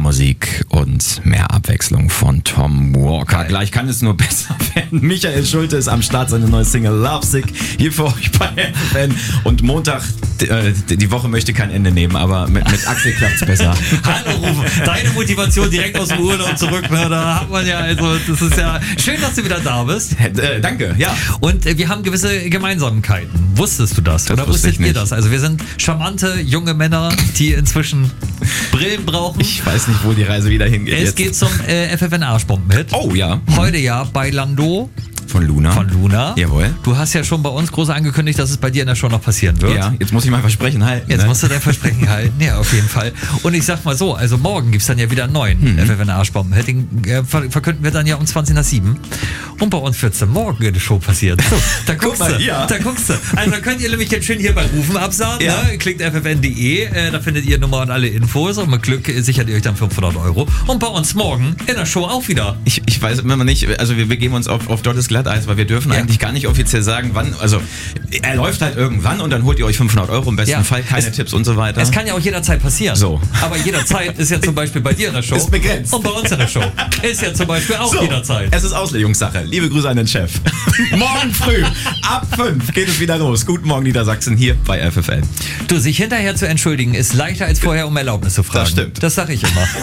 Musik und mehr Abwechslung von Tom Walker. Gleich kann es nur besser werden. Michael Schulte ist am Start, seine neue Single Lovesick hier für euch bei FFN. Und Montag, die Woche möchte kein Ende nehmen, aber mit Axel klappt's besser. Hallo Rufen, deine Motivation direkt aus dem Urlaub zurück, ne? Da hat man ja, also das ist ja schön, dass du wieder da bist. Danke, ja. Und wir haben gewisse Gemeinsamkeiten. Wusstest du das? Oder wusstet ihr das? Also wir sind charmante junge Männer, die inzwischen Brillen brauchen. Ich weiß nicht, wo die Reise wieder hingeht. Es geht zum FFN Arschbomben-Hit. Oh ja. Heute ja bei Lando. Von Luna. Jawohl. Du hast ja schon bei uns groß angekündigt, dass es bei dir in der Show noch passieren wird. Ja, jetzt muss ich mein Versprechen halten. Jetzt musst du dein Versprechen halten, ja, auf jeden Fall. Und ich sag mal so, also morgen gibt's dann ja wieder einen neuen FFN Arschbomben. Den verkünden wir dann ja um 20:07. Und bei uns wird's dann morgen in der Show passieren. So, da guckst du. Ja. Da guckst du. Also da könnt ihr nämlich jetzt schön hier bei Rufen absagen. Ja. Ne? Klickt ffn.de, da findet ihr Nummer und alle Infos. Und mit Glück sichert ihr euch dann 500 €. Und bei uns morgen in der Show auch wieder. Ich weiß immer nicht, also wir begeben uns auf dottes Glatteis, weil wir dürfen eigentlich gar nicht offiziell sagen, wann, also er läuft halt irgendwann und dann holt ihr euch 500 € im besten Fall, keine Tipps und so weiter. Es kann ja auch jederzeit passieren. So. Aber jederzeit ist ja zum Beispiel bei dir in der Show. Ist begrenzt. Und bei uns in der Show ist ja zum Beispiel auch jederzeit. Es ist Auslegungssache. Liebe Grüße an den Chef. Morgen früh ab 5 geht es wieder los. Guten Morgen Niedersachsen hier bei FFN. Du, sich hinterher zu entschuldigen ist leichter als vorher um Erlaubnis zu fragen. Das stimmt. Das sag ich immer.